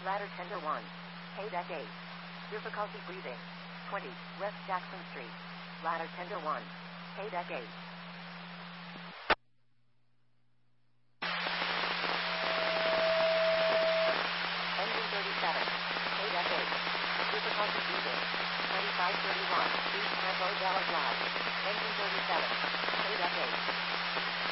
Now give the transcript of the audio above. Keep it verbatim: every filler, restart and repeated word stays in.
Ladder tender one. Hay deck eight. Difficulty breathing. twenty. West Jackson Street. Ladder tender one. Hay deck eight. Engine thirty-seven. Hay deck eight. Difficulty breathing. twenty-five thirty-one. East Campo Della Drive. Engine thirty-seven. Hay deck eight.